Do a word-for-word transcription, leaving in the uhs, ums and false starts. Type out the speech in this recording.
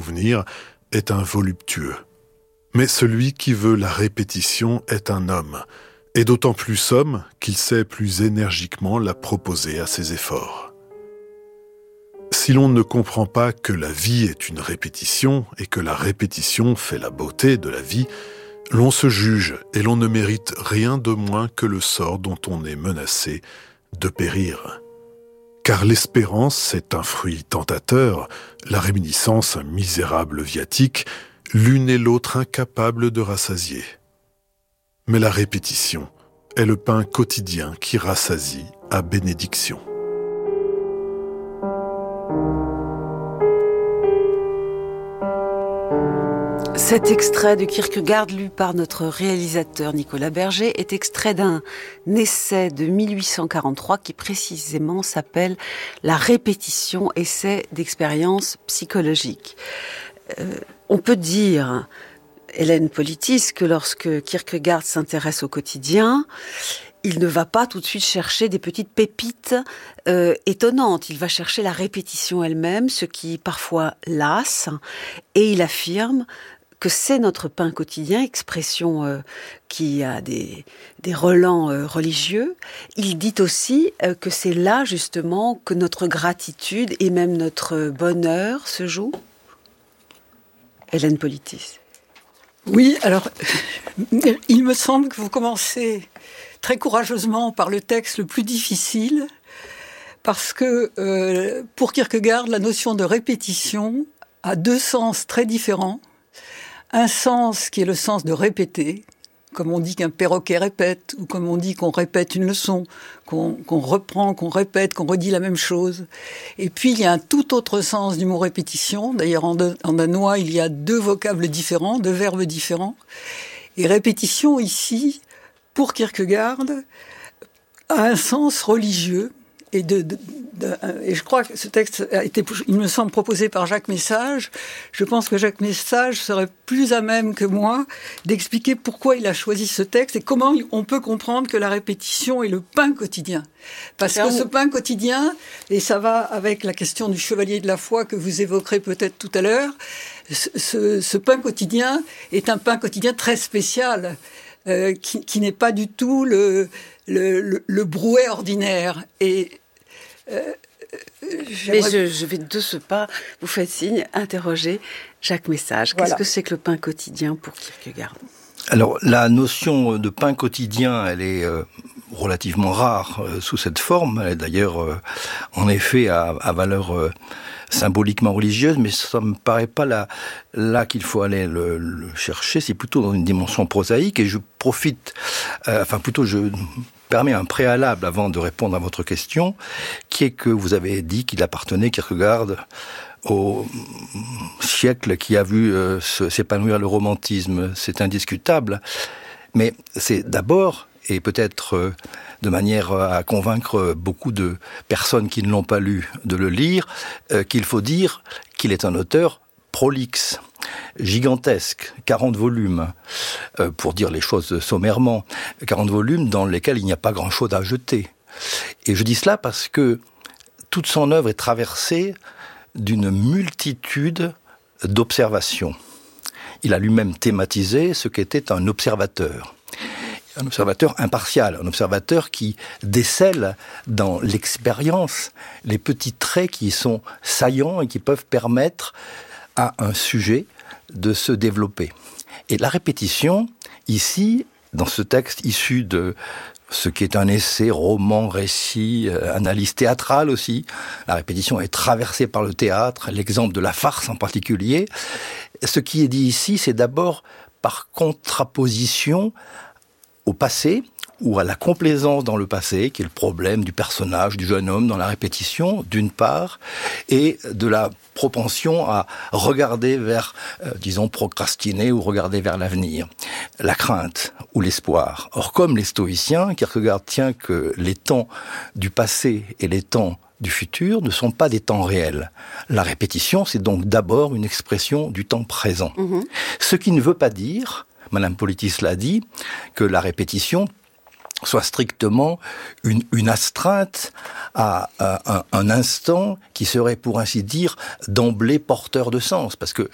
souvenir est un voluptueux. Mais celui qui veut la répétition est un homme, et d'autant plus homme qu'il sait plus énergiquement la proposer à ses efforts. Si l'on ne comprend pas que la vie est une répétition et que la répétition fait la beauté de la vie, l'on se juge et l'on ne mérite rien de moins que le sort dont on est menacé de périr. Car l'espérance est un fruit tentateur, la réminiscence un misérable viatique, l'une et l'autre incapables de rassasier. Mais la répétition est le pain quotidien qui rassasie à bénédiction. Cet extrait de Kierkegaard, lu par notre réalisateur Nicolas Berger, est extrait d'un essai de mille huit cent quarante-trois qui précisément s'appelle « La répétition, essai d'expérience psychologique ». Euh, on peut dire, Hélène Politis, que lorsque Kierkegaard s'intéresse au quotidien, il ne va pas tout de suite chercher des petites pépites euh, étonnantes. Il va chercher la répétition elle-même, ce qui parfois lasse, et il affirme que c'est notre pain quotidien, expression euh, qui a des, des relents euh, religieux. Il dit aussi euh, que c'est là justement que notre gratitude et même notre bonheur se jouent. Hélène Politis. Oui, alors, il me semble que vous commencez très courageusement par le texte le plus difficile, parce que euh, pour Kierkegaard, la notion de répétition a deux sens très différents. Un sens qui est le sens de répéter, comme on dit qu'un perroquet répète, ou comme on dit qu'on répète une leçon, qu'on, qu'on reprend, qu'on répète, qu'on redit la même chose. Et puis il y a un tout autre sens du mot répétition. D'ailleurs en, de, en danois, il y a deux vocables différents, deux verbes différents. Et répétition ici, pour Kierkegaard, a un sens religieux. Et, de, de, de, et je crois que ce texte a été, il me semble, proposé par Jacques Message. Je pense que Jacques Message serait plus à même que moi d'expliquer pourquoi il a choisi ce texte et comment on peut comprendre que la répétition est le pain quotidien. Parce que ce pain quotidien, et ça va avec la question du chevalier de la foi que vous évoquerez peut-être tout à l'heure, ce, ce pain quotidien est un pain quotidien très spécial, euh, qui, qui n'est pas du tout le, le, le, le brouet ordinaire. Et Euh, Mais je, je vais de ce pas, vous faites signe, interroger Jacques Message. Qu'est-ce voilà. que c'est que le pain quotidien pour Kierkegaard ? Alors, la notion de pain quotidien, elle est euh, relativement rare euh, sous cette forme. Elle est d'ailleurs, euh, en effet, à, à valeur euh, symboliquement religieuse, mais ça me paraît pas là, là qu'il faut aller le, le chercher. C'est plutôt dans une dimension prosaïque. Et je profite, euh, enfin plutôt je permets un préalable avant de répondre à votre question, qui est que vous avez dit qu'il appartenait, Kierkegaard, au siècle qui a vu euh, s'épanouir le romantisme. C'est indiscutable. Mais c'est d'abord, et peut-être euh, de manière à convaincre beaucoup de personnes qui ne l'ont pas lu de le lire, euh, qu'il faut dire qu'il est un auteur prolixe, gigantesque, quarante volumes, euh, pour dire les choses sommairement, quarante volumes dans lesquels il n'y a pas grand-chose à jeter. Et je dis cela parce que toute son œuvre est traversée d'une multitude d'observations. Il a lui-même thématisé ce qu'était un observateur. Un observateur impartial, un observateur qui décèle dans l'expérience les petits traits qui sont saillants et qui peuvent permettre à un sujet de se développer. Et la répétition, ici, dans ce texte issu de ce qui est un essai, roman, récit, euh, analyse théâtrale aussi, la répétition est traversée par le théâtre, l'exemple de la farce en particulier. Ce qui est dit ici, c'est d'abord par contraposition au passé, ou à la complaisance dans le passé, qui est le problème du personnage, du jeune homme dans la répétition, d'une part, et de la propension à regarder vers, euh, disons, procrastiner ou regarder vers l'avenir, la crainte ou l'espoir. Or, comme les stoïciens, Kierkegaard tient que les temps du passé et les temps du futur ne sont pas des temps réels. La répétition, c'est donc d'abord une expression du temps présent. Mmh. Ce qui ne veut pas dire, Madame Politis l'a dit, que la répétition soit strictement une, une astreinte à, à, à un instant qui serait, pour ainsi dire, d'emblée porteur de sens. Parce que